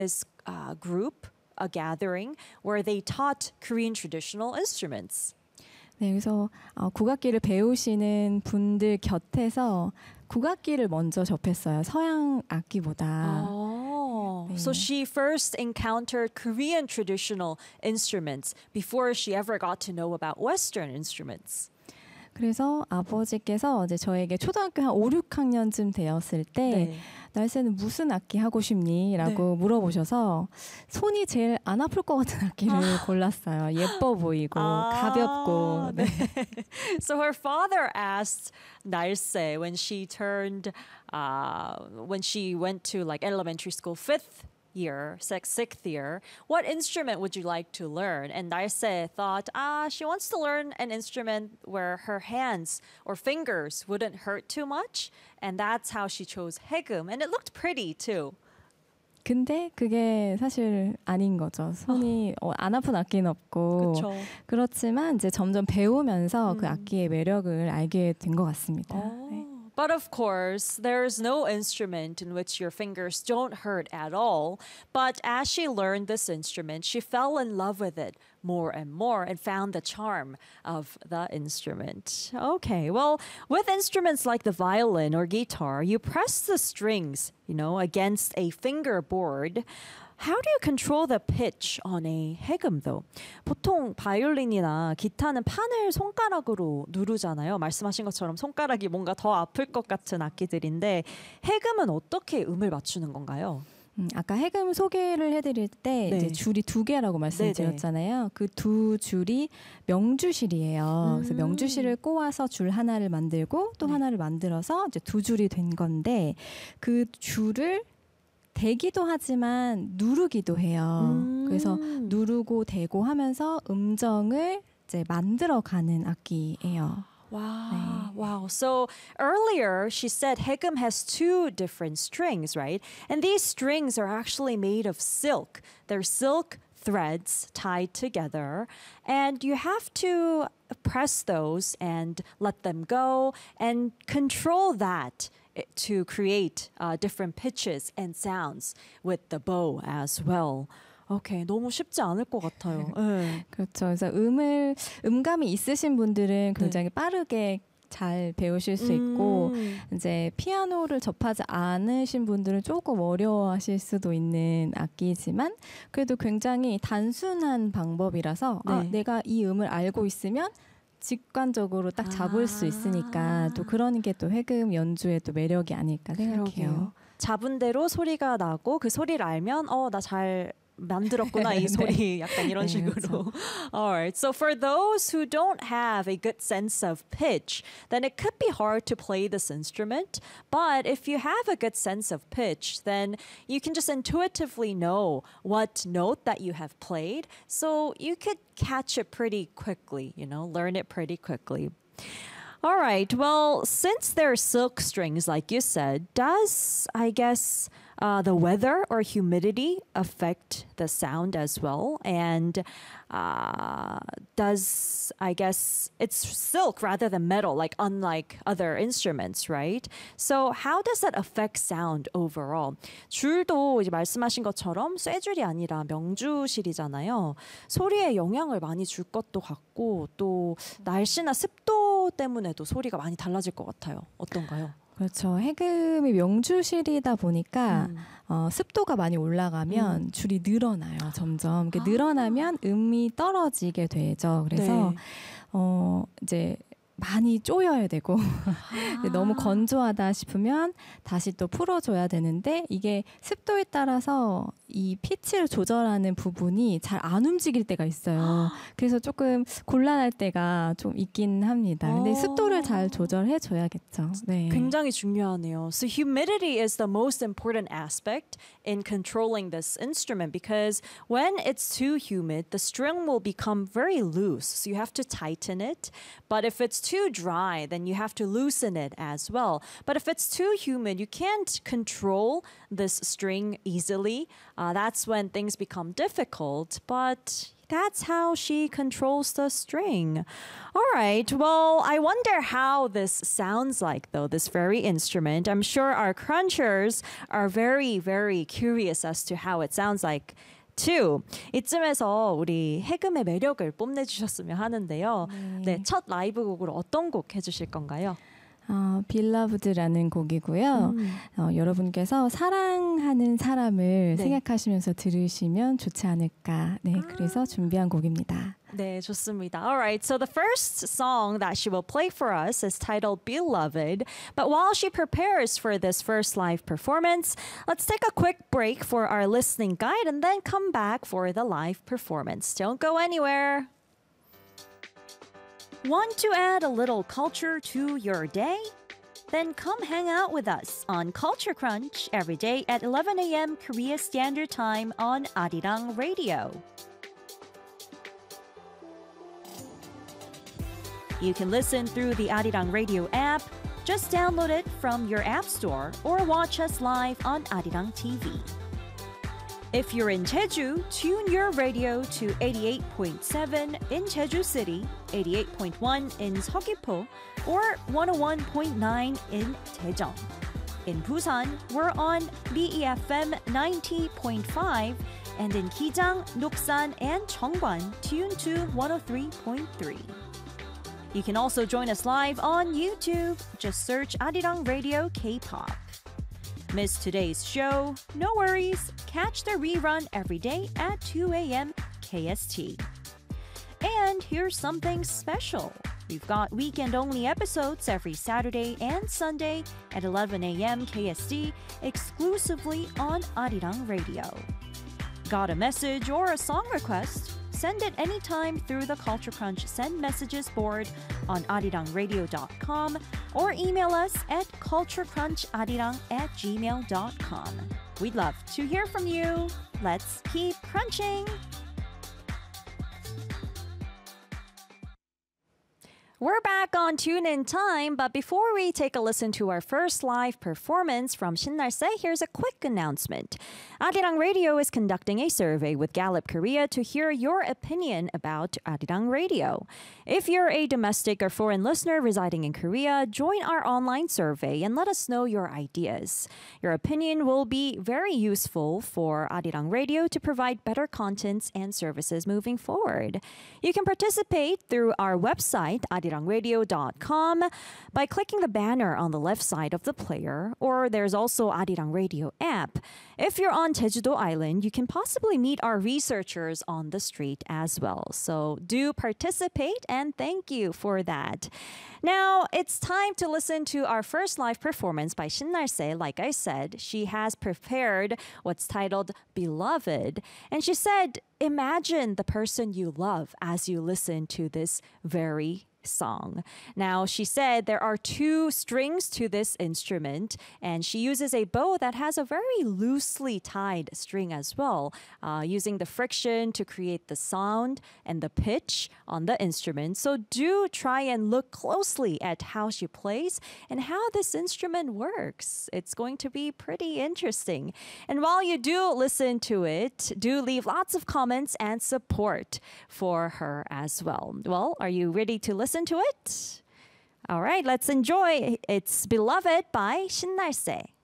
this group, a gathering, where they taught Korean traditional instruments. 네, 그래서 국악기를 배우시는 분들 곁에서 국악기를 먼저 접했어요. 서양 악기보다. Oh, 네. so she first encountered Korean traditional instruments before she ever got to know about Western instruments. 그래서 아버지께서 이제 저에게 초등학교 한 5, 6학년쯤 되었을 때 네. 날새는 무슨 악기 하고 싶니? 라고 물어보셔서 손이 제일 안 아플 것 같은 악기를 골랐어요. 예뻐 보이고 가볍고. 네. So her father asked Narse when she went to like elementary school, fifth year, sixth year, what instrument would you like to learn? And Narse thought, she wants to learn an instrument where her hands or fingers wouldn't hurt too much. And that's how she chose Haegum. And it looked pretty too. 근데 그게 사실 아닌 거죠. 손이 안 아픈 악기는 없고 그쵸. 그렇지만 이제 점점 배우면서 그 악기의 매력을 알게 된 것 같습니다. 네. But of course, there's no instrument in which your fingers don't hurt at all. But as she learned this instrument, she fell in love with it more and more and found the charm of the instrument. Okay, well, with instruments like the violin or guitar, you press the strings, against a fingerboard. How do you control the pitch on a 해금 though? 보통 바이올린이나 기타는 판을 손가락으로 누르잖아요. 말씀하신 것처럼 손가락이 뭔가 더 아플 것 같은 악기들인데 해금은 어떻게 음을 맞추는 건가요? 아까 해금 소개를 해드릴 때 이제 줄이 2개라고 말씀드렸잖아요. 그 2줄이 명주실이에요. 그래서 명주실을 꼬아서 줄 하나를 만들고 또 하나를 만들어서 이제 2줄이 된 건데 그 줄을 대기도 하지만 누르기도 해요. 그래서 누르고 대고 하면서 음정을 이제 만들어가는 악기예요. Wow, wow. So earlier she said Haegum has 2 different strings, right? And these strings are actually made of silk. They're silk threads tied together, and you have to press those and let them go and control that to create different pitches and sounds with the bow as well. 오케이, 너무 쉽지 않을 것 같아요. 네. 그렇죠. 그래서 음감이 있으신 분들은 굉장히 빠르게 잘 배우실 수 있고 이제 피아노를 접하지 않으신 분들은 조금 어려워하실 수도 있는 악기지만 그래도 굉장히 단순한 방법이라서 내가 이 음을 알고 있으면 직관적으로 딱 잡을 수 있으니까 또 그런 게 또 해금 연주의 또 매력이 아닐까 생각해요. 그러게요. 잡은 대로 소리가 나고 그 소리를 알면 나 잘 만들었구나 이 소리 약간 이런 식으로. Alright, so for those who don't have a good sense of pitch, then it could be hard to play this instrument. But if you have a good sense of pitch, then you can just intuitively know what note that you have played. So you could catch it pretty quickly, learn it pretty quickly. All right. Well, since there are silk strings, like you said, does, I guess, the weather or humidity affect the sound as well? And does, I guess, it's silk rather than metal, like unlike other instruments, right? So how does that affect sound overall? 줄도 이제 말씀하신 것처럼 쇠줄이 아니라 명주실이잖아요. 소리에 영향을 많이 줄 것도 같고 또 날씨나 습도 때문에도 소리가 많이 달라질 것 같아요. 어떤가요? 그렇죠. 해금이 명주실이다 보니까 습도가 많이 올라가면 줄이 늘어나요. 점점 늘어나면 음이 떨어지게 되죠. 그래서 이제 많이 쪼여야 되고 너무 건조하다 싶으면 다시 또 풀어줘야 되는데 이게 습도에 따라서 이 피치를 조절하는 부분이 잘 안 움직일 때가 있어요. 그래서 조금 곤란할 때가 좀 있긴 합니다. 근데 습도를 잘 조절해 줘야겠죠. 네. 굉장히 중요하네요. So humidity is the most important aspect in controlling this instrument because when it's too humid, the string will become very loose. So you have to tighten it. But if it's too dry, then you have to loosen it as well. But if it's too humid, you can't control this string easily. That's when things become difficult. But That's how she controls the string. All right. Well, I wonder how this sounds like, though, this very instrument. I'm sure our crunchers are very, very curious as to how it sounds like. too. 이쯤에서 우리 해금의 매력을 뽐내주셨으면 하는데요. 네, 첫 라이브 곡으로 어떤 곡 해주실 건가요? Beloved라는 곡이고요. 여러분께서 사랑하는 사람을 생각하시면서 들으시면 좋지 않을까. 네, 그래서 준비한 곡입니다. 네, 좋습니다. All right, so the first song that she will play for us is titled Beloved. But while she prepares for this first live performance, let's take a quick break for our listening guide and then come back for the live performance. Don't go anywhere. Want to add a little culture to your day? Then come hang out with us on Culture Crunch every day at 11 a.m. Korea Standard Time on Arirang Radio. You can listen through the Arirang Radio app. Just download it from your app store or watch us live on Arirang TV. If you're in Jeju, tune your radio to 88.7 in Jeju City, 88.1 in Seogwipo, or 101.9 in Daejeon. In Busan, we're on BEFM 90.5, and in Kijang, Noksan, and Cheongwan, tune to 103.3. You can also join us live on YouTube. Just search Arirang Radio K-pop. Miss today's show? No worries. Catch the rerun every day at 2 a.m. KST. And here's something special. We've got weekend-only episodes every Saturday and Sunday at 11 a.m. KST exclusively on Arirang Radio. Got a message or a song request? Send it anytime through the Culture Crunch Send Messages board on arirangradio.com or email us at culturecruncharirang@gmail.com. We'd love to hear from you. Let's keep crunching! We're back on Tune In Time, but before we take a listen to our first live performance from 신날새, here's a quick announcement. Arirang Radio is conducting a survey with Gallup Korea to hear your opinion about Arirang Radio. If you're a domestic or foreign listener residing in Korea, join our online survey and let us know your ideas. Your opinion will be very useful for Arirang Radio to provide better contents and services moving forward. You can participate through our website, arirangradio.com, by clicking the banner on the left side of the player, or there's also Arirang Radio app. If you're on Jeju-do Island, you can possibly meet our researchers on the street as well. So do participate, and thank you for that. Now, it's time to listen to our first live performance by 신날새. Like I said, she has prepared what's titled Beloved. And she said, imagine the person you love as you listen to this very song. Now, she said there are 2 strings to this instrument, and she uses a bow that has a very loosely tied string as well, using the friction to create the sound and the pitch on the instrument. So do try and look closely at how she plays and how this instrument works. It's going to be pretty interesting. And while you do listen to it, do leave lots of comments and support for her as well. Well, are you ready to listen to it? All right, let's enjoy. It's Beloved by 신날새.